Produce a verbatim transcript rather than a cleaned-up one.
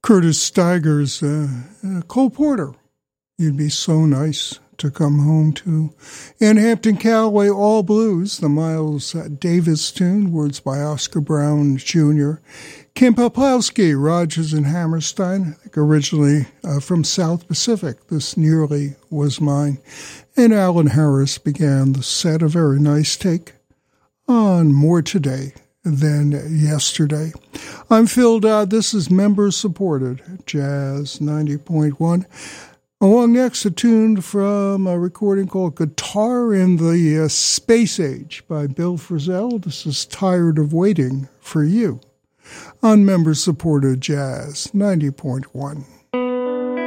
Curtis Steiger's uh, uh, Cole Porter, You'd Be So Nice to Come Home To. And Hampton Callaway, All Blues, the Miles Davis tune, words by Oscar Brown Junior Kim Poplawski, Rodgers and Hammerstein, I think originally uh, from South Pacific, This Nearly Was Mine. And Alan Harris began the set, a very nice take on More Today Than Yesterday. I'm Phil Dodd. This is member-supported Jazz ninety point one. Along next, a tune from a recording called Guitar in the uh, Space Age by Bill Frisell. This is Tired of Waiting for You on member-supported Jazz ninety point one.